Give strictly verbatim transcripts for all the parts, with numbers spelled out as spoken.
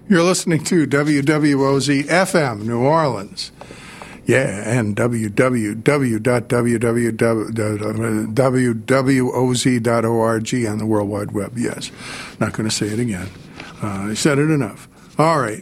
You're listening to W W O Z F M, New Orleans. Yeah, and w w w dot w w w o z dot org on the World Wide Web. Yes, not going to say it again. Uh, I said it enough. All right.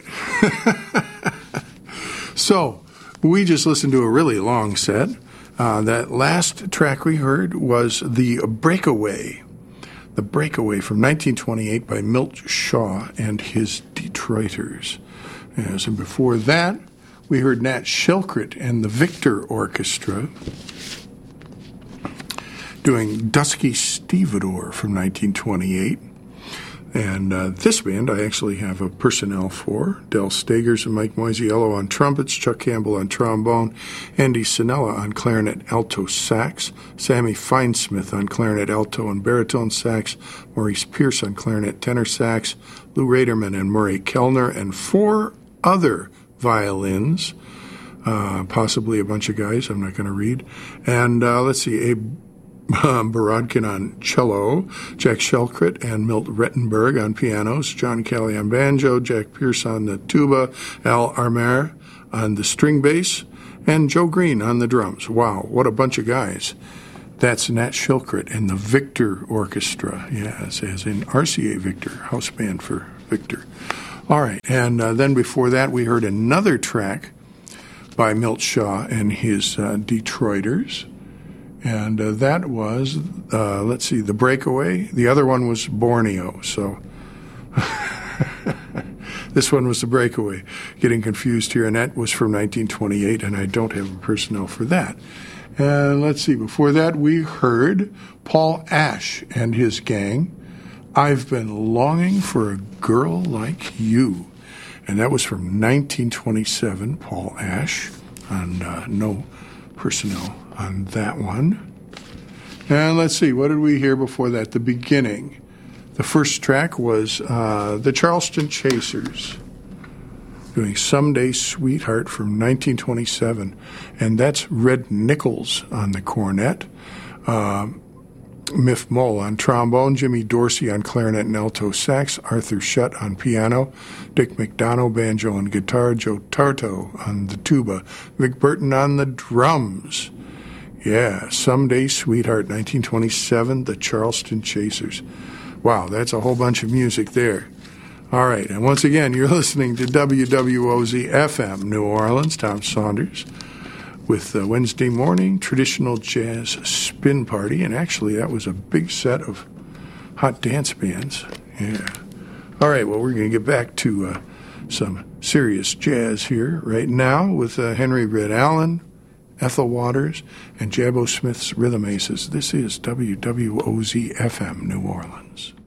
So, we just listened to a really long set. Uh, that last track we heard was The Breakaway. The Breakaway from nineteen twenty-eight by Milt Shaw and his Detroiters. Yes, and before that, we heard Nat Shilkret and the Victor Orchestra doing Dusky Stevedore from nineteen twenty-eight. And uh, this band I actually have a personnel for. Del Stagers and Mike Moisiello on trumpets, Chuck Campbell on trombone, Andy Sinella on clarinet alto sax, Sammy Finesmith on clarinet alto and baritone sax, Maurice Pierce on clarinet tenor sax, Lou Raderman and Murray Kellner, and four other violins, uh, possibly a bunch of guys I'm not going to read. And uh, let's see, Abe um, Borodkin on cello, Jack Shilkret and Milt Rettenberg on pianos, John Kelly on banjo, Jack Pierce on the tuba, Al Armer on the string bass, and Joe Green on the drums. Wow, what a bunch of guys. That's Nat Shilkret and the Victor Orchestra. Yes, as in R C A Victor, house band for Victor. All right, and uh, then before that, we heard another track by Milt Shaw and his uh, Detroiters, and uh, that was, uh, let's see, The Breakaway. The other one was Borneo, so this one was The Breakaway. Getting confused here, and that was from nineteen twenty-eight, and I don't have a personnel for that. And let's see, before that, we heard Paul Ash and his gang, I've Been Longing for a Girl Like You. And that was from nineteen twenty-seven, Paul Ash, and uh, no personnel on that one. And let's see, what did we hear before that? The beginning. The first track was uh, the Charleston Chasers doing Someday Sweetheart from nineteen twenty-seven. And that's Red Nichols on the cornet. Uh, Miff Mole on trombone, Jimmy Dorsey on clarinet and alto sax, Arthur Shutt on piano, Dick McDonough banjo and guitar, Joe Tarto on the tuba, Vic Burton on the drums. Yeah, Someday Sweetheart, nineteen twenty-seven, the Charleston Chasers. Wow, that's a whole bunch of music there. All right, and once again, you're listening to W W O Z F M, New Orleans, Tom Saunders, with the Wednesday morning traditional jazz spin party. And actually, that was a big set of hot dance bands. Yeah. All right, well, we're going to get back to uh, some serious jazz here right now with uh, Henry Red Allen, Ethel Waters, and Jabbo Smith's Rhythm Aces. This is W W O Z F M, New Orleans.